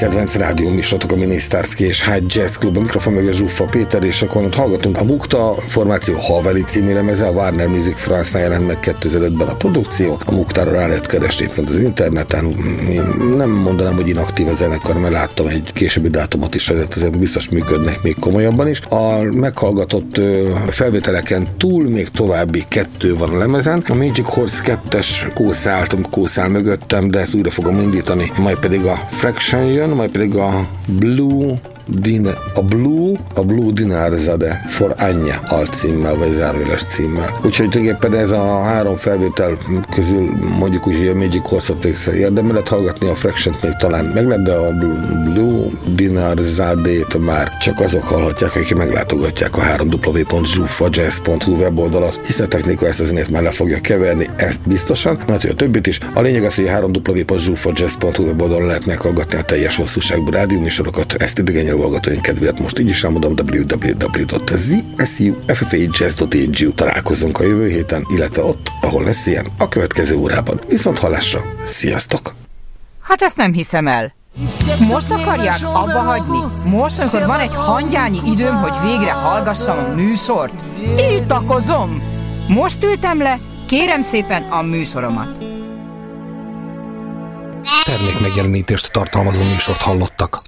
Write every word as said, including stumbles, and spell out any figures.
kedvenc rádió műsorotok, a Minisztárszki és High Jazz Club, a mikrofon meg a Zsuffa Péter, és akkor ott hallgatunk a Mukta formáció Haveli című lemeze, a Warner Music France-nál jelent meg kétezer-ötben a produkció, a Muktára rá lehet keresni az interneten. Nem mondanám, hogy inaktív a zenekar, mert láttam egy későbbi dátumot is, ezért azért biztos működnek még komolyabban is. A meghallgatott felvételeken túl még további kettő van a lemezen. A Magic Horse kettes kószált, kószál mögöttem, de ezt újra fogom indítani, majd pedig a Fraction jön, majd pedig a Blue Din- a Blue, a Blue Dinarzade for Anya alcímmel, vagy zárójeles címmel. Úgyhogy tulajdonképpen ez a három felvétel közül mondjuk úgy, hogy a Magic Horse-ot érdemelet hallgatni, a Fraction-t még talán meg lehet, de a Blue Dinarzade-t már csak azok hallhatják, akik meglátogatják a három w pont zsuffa jazz pont hu weboldalat, hiszen a technika ezt az zenét már le fogja keverni, ezt biztosan, mert hogy a többit is. A lényeg az, hogy a három w pont zsuffa jazz pont hu weboldalon lehet meghallgatni a teljes hosszúságú rádióműsorokat, ezt idegen hallgatóink kedvéért most így is elmondom, double-u double-u double-u pont zsuffa pont e u. Találkozunk a jövő héten, illetve ott, ahol lesz ilyen, a következő órában. Viszont hallásra, sziasztok! Hát ezt nem hiszem el. Most akarják abba hagyni? Most, amikor van egy hangyányi időm, hogy végre hallgassam a műsort? Tiltakozom! Most ültem le, kérem szépen a műsoromat. Termék megjelenítést tartalmazó műsort hallottak.